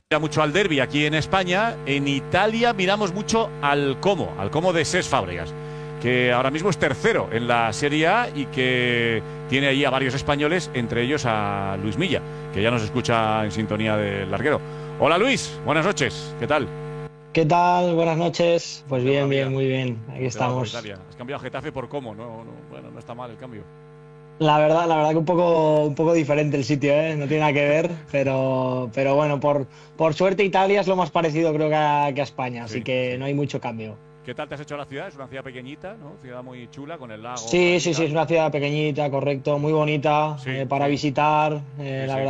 Mira mucho al derbi aquí en España. En Italia miramos mucho al Como de Cesc Fábregas, que ahora mismo es tercero en la Serie A y que tiene ahí a varios españoles, entre ellos a Luis Milla, que ya nos escucha en sintonía del larguero. Hola Luis, buenas noches, ¿qué tal? ¿Qué tal? Buenas noches. Pues ¿Qué va la bien, bien, vida? muy bien. Aquí ¿Cómo te va por estamos. Italia? Has cambiado Getafe por Como, no, no, bueno, no está mal el cambio. La verdad que un poco diferente el sitio, ¿eh? No tiene nada que ver, pero bueno, por suerte Italia es lo más parecido creo que a España, así Sí, que sí. no hay mucho cambio. ¿Qué tal te has hecho la ciudad? Es una ciudad pequeñita, ¿no? Ciudad muy chula, con el lago por Sí, ahí y sí, sí, es tal. una ciudad pequeñita, correcto, muy bonita Sí, para sí, visitar. sí, La sí. verdad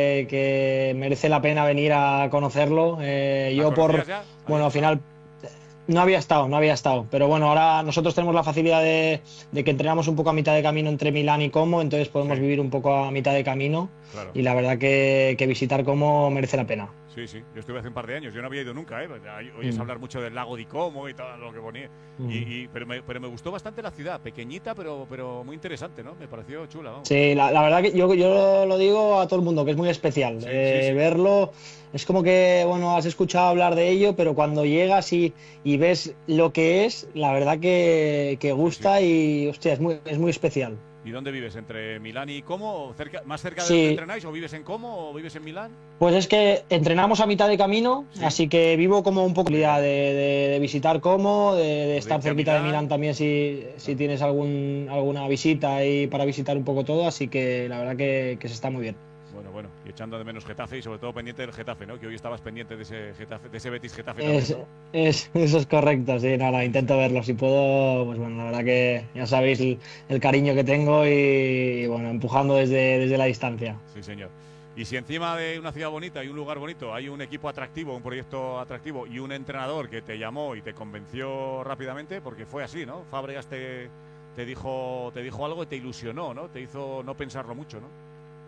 que merece la pena venir a conocerlo. ¿La conocías ya? ¿Habías Bueno, al estado? final no había estado, pero bueno, ahora nosotros tenemos la facilidad de que entrenamos un poco a mitad de camino entre Milán y Como, entonces podemos Sí, vivir un poco a mitad de camino claro. y la verdad que visitar Como merece la pena. Sí, sí, yo estuve hace un par de años, yo no había ido nunca, ¿eh? Oyes Mm, hablar mucho del lago di Como y todo lo que ponía. mm. Pero me gustó bastante la ciudad, pequeñita, pero muy interesante, ¿no? Me pareció chula, vamos. Sí, la verdad que yo lo digo a todo el mundo, que es muy especial. Sí, sí, sí. Verlo es como que, bueno, has escuchado hablar de ello, pero cuando llegas y ves lo que es, la verdad que Sí, sí. gusta y, hostia, es muy especial. ¿Y dónde vives? ¿Entre Milán y Como? ¿Más cerca de donde Sí, entrenáis? ¿O vives en Como o vives en Milán? pues es que entrenamos a mitad de camino, Sí, así que vivo como un poco muy de, bien. de visitar Como, de O de estar irte a cerquita de Milán Milán. también si Claro. tienes alguna visita ahí para visitar un poco todo, así que la verdad que se está muy bien. Bueno, bueno, y echando de menos Getafe y sobre todo pendiente del Getafe, ¿no? Que hoy estabas pendiente de ese Getafe, de ese Betis Getafe también, Es, ¿no? eso es correcto, sí, nada, Sí, sí. intento verlo si puedo, pues bueno, la verdad que ya sabéis el cariño que tengo y, bueno, empujando desde la distancia. Sí, señor. Y si encima de una ciudad bonita y un lugar bonito hay un equipo atractivo, un proyecto atractivo y un entrenador que te llamó y te convenció rápidamente, porque fue así, ¿no? Fábregas te dijo algo y te ilusionó, ¿no? Te hizo no pensarlo mucho, ¿no?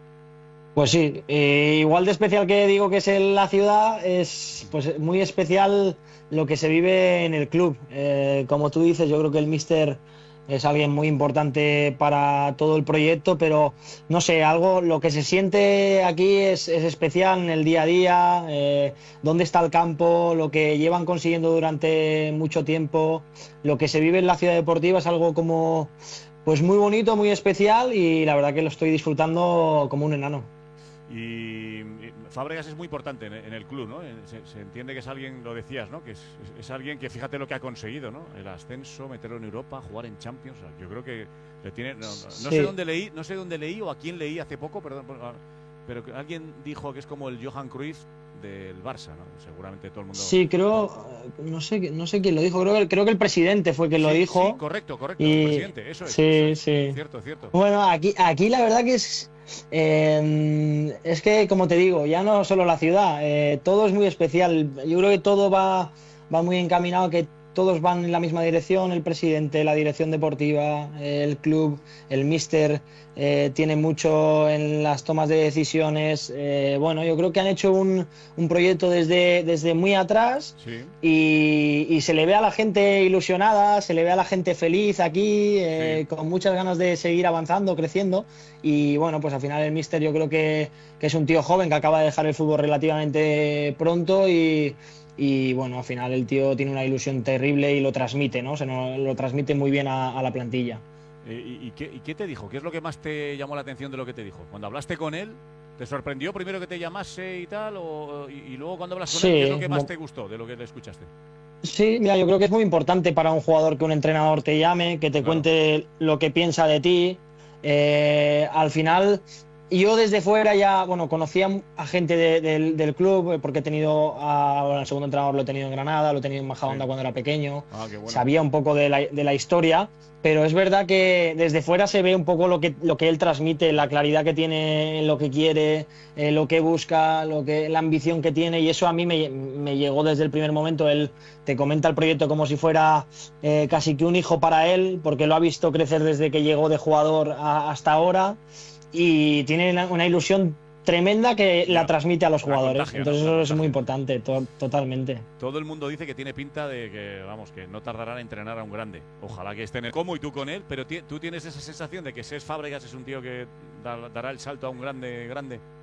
Pues sí, igual de especial que digo que es en la ciudad, es pues muy especial lo que se vive en el club. Como tú dices, yo creo que el míster es alguien muy importante para todo el proyecto, pero no sé, lo que se siente aquí es especial en el día a día, dónde está el campo, lo que llevan consiguiendo durante mucho tiempo, lo que se vive en la ciudad deportiva es algo como pues muy bonito, muy especial y la verdad que lo estoy disfrutando como un enano. Y Fábregas es muy importante en el club, ¿no? Se entiende que es alguien, lo decías, ¿no? Que es alguien que fíjate lo que ha conseguido, ¿no? El ascenso, meterlo en Europa, jugar en Champions. O sea, yo creo que le tiene. No sé Sí, dónde leí, no sé dónde leí o a quién leí hace poco, perdón, pero que alguien dijo que es como el Johan Cruyff del Barça, ¿no? Seguramente todo el mundo. sí, no sé quién lo dijo, creo que el presidente fue quien lo Sí, sí, dijo correcto, correcto, el y presidente, eso es, eso sí, es. sí. Cierto, cierto. Bueno, aquí la verdad que es que, como te digo, ya no solo la ciudad, todo es muy especial. Yo creo que todo va muy encaminado, que todos van en la misma dirección, el presidente, la dirección deportiva, el club, el míster, tiene mucho en las tomas de decisiones. Bueno, yo creo que han hecho un proyecto desde muy atrás Sí, y se le ve a la gente ilusionada, se le ve a la gente feliz aquí, sí. con muchas ganas de seguir avanzando, creciendo. Y bueno, pues al final el míster yo creo que es un tío joven que acaba de dejar el fútbol relativamente pronto y bueno, al final el tío tiene una ilusión terrible y lo transmite, ¿no? Lo transmite muy bien a la plantilla. ¿Y qué te dijo? ¿Qué es lo que más te llamó la atención de lo que te dijo? Cuando hablaste con él, ¿te sorprendió primero que te llamase y tal? Y luego cuando hablas con él, ¿qué es lo Sí, que más te gustó de lo que le escuchaste? sí, mira, yo creo que es muy importante para un jugador que un entrenador te llame, que te Claro, cuente lo que piensa de ti. Al final, yo desde fuera ya, bueno, conocía a gente del club, porque he tenido, bueno, el segundo entrenador lo he tenido en Granada, lo he tenido en sí. Majadahonda cuando era pequeño, Ah, qué bueno. sabía un poco de la historia, pero es verdad que desde fuera se ve un poco lo que él transmite, la claridad que tiene en lo que quiere, lo que busca, la ambición que tiene, y eso a mí me llegó desde el primer momento. Él te comenta el proyecto como si fuera casi que un hijo para él, porque lo ha visto crecer desde que llegó de jugador hasta ahora y tiene una ilusión tremenda que la Ya. transmite a los La jugadores. contagia, ¿no? Entonces La eso es muy contagia. importante, totalmente. Todo el mundo dice que tiene pinta de que, vamos, que no tardará en entrenar a un grande. Ojalá que esté en el como y tú con él, pero tú tienes esa sensación de que Cesc Fábregas es un tío que dará el salto a un grande, grande.